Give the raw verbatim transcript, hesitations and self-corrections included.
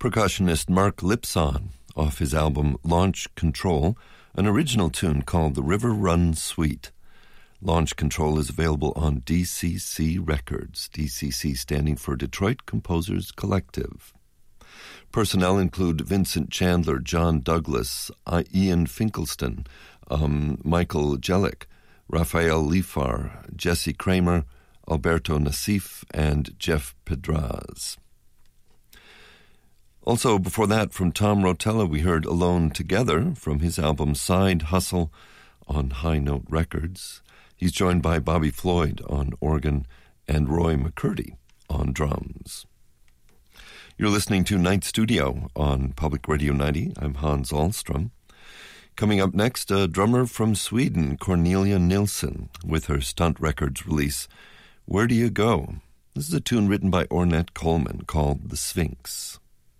percussionist Mark Lipson off his album Launch Control, an original tune called The River Run Suite. Launch Control is available on D C C Records, D C C standing for Detroit Composers Collective. Personnel include Vincent Chandler, John Douglas, Ian Finkelstein, um, Michael Jellick, Raphael Lifar, Jesse Kramer, Alberto Nassif, and Jeff Pedraz. Also, before that, from Tom Rotella, we heard Alone Together from his album Side Hustle on High Note Records. He's joined by Bobby Floyd on organ and Roy McCurdy on drums. You're listening to Night Studio on Public Radio ninety. I'm Hans Ahlstrom. Coming up next, a drummer from Sweden, Cornelia Nilsson, with her Stunt Records release, Where Do You Go? This is a tune written by Ornette Coleman called The Sphinx.